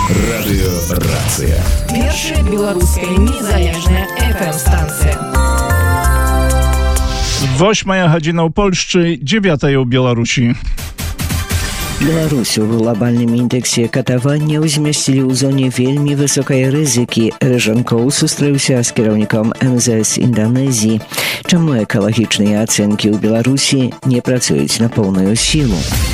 Радыёрацыя. Першая беларуская незалежная FM-станція. 8 гадзіна ў Польшчы, 9 у Беларусі. Беларусь у глобальным індексе катаванняў змясцілі ў зоне вельмі высокай рызыкі. Рэжанкоў сустрэўся з кіраўніком МЗС Інданезіі. Чаму экалагічныя ацэнкі ў Беларусі не працуюць на поўную сілу?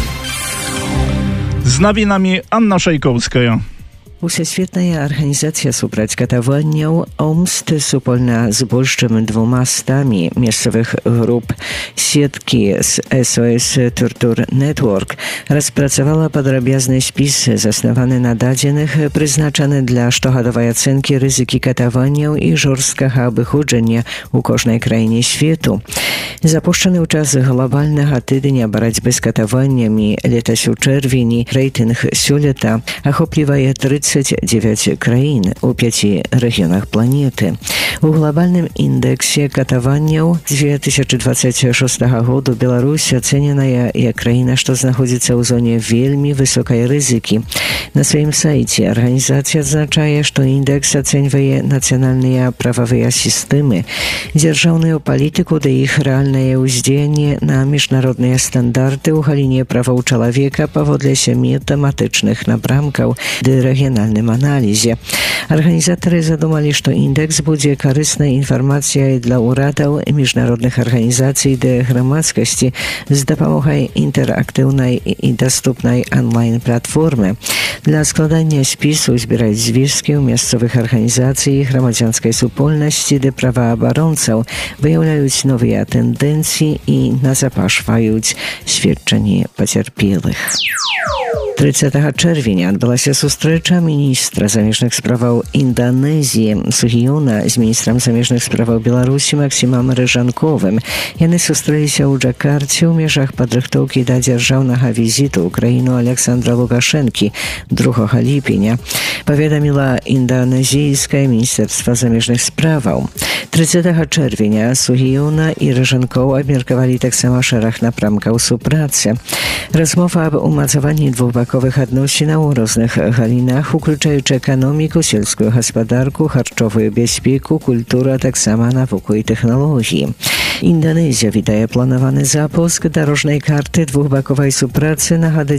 З навінамі Анна Шайкоўская. Усесветная арганізацыя супраць катаванняў ОМСТ супольна з больш чым 200 месцавых груп сеткі з SOS Torture Network распрацавала падрабязны спіс, заснаваны на дадзеных, прызначаны для штогадовай ацэнкі рызыкі катаванняў і жорсткага абыходжання ў кожнай краіне свету. Запушчаны ў час глобальнага тыдня барацьбы з катаваннямі летась у чэрвені, рэйтынг сёлета ахоплівае 39 краін у 5 рэгіёнах планеты. У глобальным індексе катаванняў 2026 году Беларусь ацэненая як краіна, што знаходзіцца ў зоне вельмі высокай рызыкі. На сваім сайце арганізацыя адзначае, што індекс ацэньвае нацыянальныя прававыя сістэмы, дзяржаўную палітыку да іх рэальнае ўздзеянне на міжнародныя стандарты ў галіне правоў чалавека паводле 7 тэматычных напрамкаў ды рэгіянальным аналізе. Арганізатары задумалі, што індекс будзе карыснай інфармацыяй для ўрадаў, міжнародных арганізацый ды грамадскасці з дапамогай інтэрактыўнай і даступнай онлайн-платформы. Для складання спісу збіраць звесткі ў месцавых арганізацый, грамадзянскай супольнасці ды праваабаронцаў, выяўляюць новыя тэндэнцыі і назапашваюць сведчанні пацярпелых. 30 чэрвеня адбылася сустрэча міністра замежных справаў Інданезіі Сугіёна з міністрам замежных справаў Беларусі Максімам Рэжанковым. Яны сустрэліся ў Джакарце ў межах падрыхтоўкі да дзяржаўнага візіту ў краіну Александра Лукашэнкі 2 ліпеня, паведаміла інданезійскае міністэрства замежных справаў. 30 чэрвеня Сугіёна і Рэжанкоў абмеркавалі таксама шэраг напрамкаў супрацы. Размова аб умацаванні двухбаковых адносінаў у розных галінах, уключаючы эканоміку, сельскую гаспадарку, харчовую бяспеку, культуру, а таксама навуку і тэхналогіі. Інданезія вітае планаваны запуск дарожнай карты двухбаковай супрацы на гады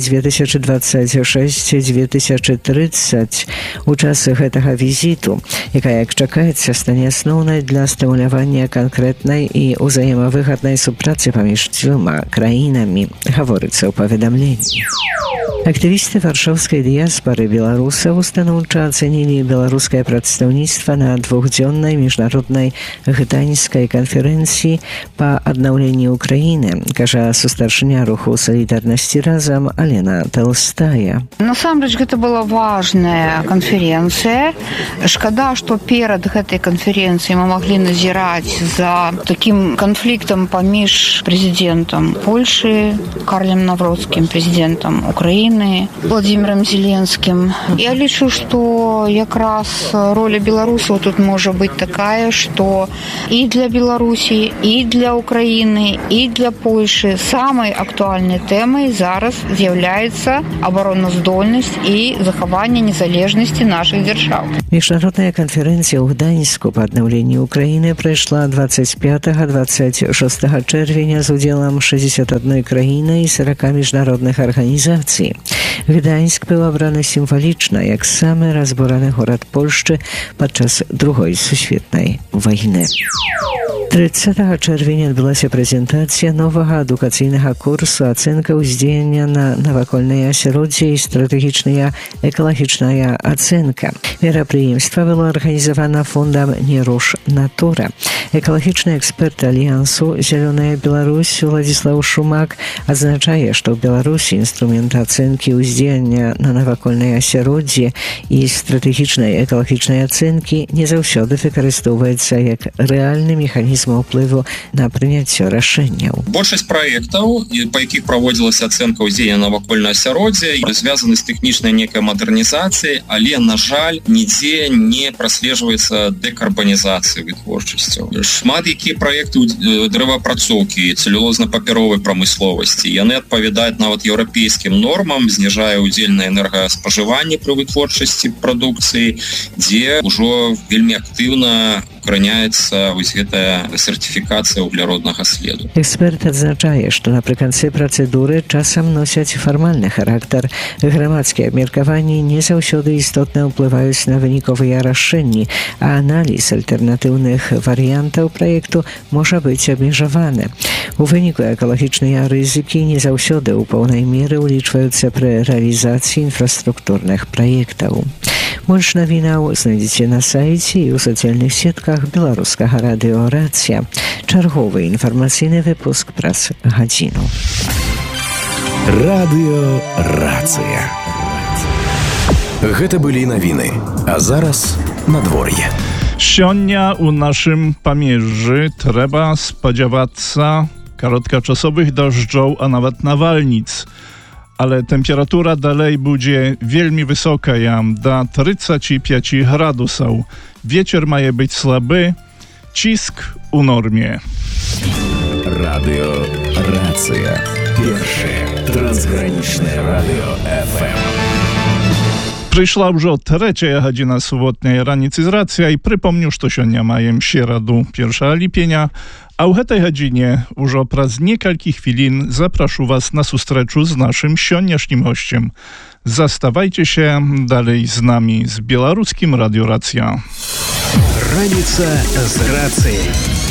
2026-2030 у час гэтага візіту, якая, як чакаецца, стане асноўнай для стымулявання канкрэтнай і ўзаемавыгаднай супрацы паміж дзвюма краінамі, гаворыцца ў паведамленні. Актывісты варшаўскай дыяспары беларусаў станоўча ацэнілі беларускае прадстаўніцтва на двухдзённай міжнароднай гданьскай канферэнцыі па аднаўленні Украіны, кажа сустаршыня руху салідарнасці разам Алена Толстая. Насамрэч, гэта была важная канферэнцыя. Шкада, што перад гэтай канферэнцыяй мы маглі назіраць за такім канфліктам паміж прэзідэнтам Польшы Карлем Навроцкім, прэзідэнтам Украіны Владимиром Зеленским. Я лічу, што якраз роля беларусаў тут можа быць такая, што і для Беларусі, і для Украіны, і для Польшы самай актуальнай тэмай зараз з'яўляецца абароназдольнасць і захаванне незалежнасці нашых дзяржаў. Міжнародная канферэнцыя ў Гданьску па аднаўленні Украіны прайшла 25-26 чэрвеня з удзелам 61 краіны і 40 міжнародных арганізацый. Гданьск быў абраны сімвалічна як самы разбураны горад Польшчы падчас Другой сусветнай вайны. 30 чэрвеня адбылася прэзентацыя новага адукацыйнага курсу «Ацэнка ўздзеяння на навакольнае асяроддзе і стратэгічная экалагічная ацэнка». Мерапрыемства было арганізавана фондам «Неруш Натура». Экалагічны эксперт Альянсу «Зялёная Беларусь» Владзіслаў Шумак адзначае, што ў Беларусі інструмент ацэнкі ўздзеяння на навакольнае асяроддзе і стратэгічнай экалагічнай ацэнкі не заўсёды выкарыстоўваецца як рэальны механізм уплыву на прыняцце рашэнняў. Большасць праектаў, па якіх праводзілася ацэнка ўздзеяння на навакольнае асяроддзе, звязаны з тэхнічнай некай мадэрнізацыяй, але, на жаль, нідзе не праслежваецца дэкарбанізацыя вытворчасцю. Шмат якія праекты дрэваапрацоўкі, цэлюлозна-папяровай прамысловасці, яны адпавядаюць нават еўрапейскім нормам, зніжае удзельнае энергаспажыванне пры вытворчасці прадукцыі, дзе ўжо вельмі актыўна укараняецца вось гэтая сертыфікацыя углероднага следу. Эксперт адзначае, што напрыканцы працэдуры часам носяць фармальны характар. Грамадскія абмеркаванні не заўсёды істотна ўплываюць на выніковыя рашэнні, а аналіз альтэрнатыўных варыянтаў праекту можа быць абмежаваны. У выніку экалагічныя рызыкі не заўсёды ў поўнай меры ўлічваюцца пры рэалізацыі інфраструктурных праектаў. Больш навінаў знайдзеце на сайце і ў сацыяльных сетках беларускага радыё «Рацыя». Чарговы інфармацыйны выпуск праз гадзіну. Радыё «Рацыя». Гэта былі навіны, а зараз надвор'е. Сёння у naszym Pamierzy trzeba spodziewaцца krótkoczasowych deszczów, a nawet nawalnic. Ale temperatura dalej będzie wielmi wysoka, do 35 gradusów. Wieczór ma być słaby, cisk u normie. Radio Racja. Pierwsze transgraniczne radio FM. Прийшла вже третя година суботньої раніці з Рація, і припомню, що сьогодні маємо середу 1 липня, a w tej godzinie już przez niekalki chwilin zapraszam was na sustrzeczu z naszym sioniasznim gościem. Zastawajcie się dalej z nami z Białoruskim Radio Racja. Раніца з Рацыяй.